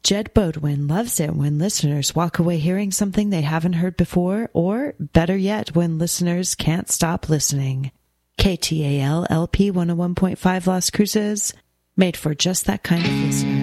Jed Bodwin loves it when listeners walk away hearing something they haven't heard before, or better yet, when listeners can't stop listening. KTAL LP 101.5 Las Cruces, made for just that kind of listener.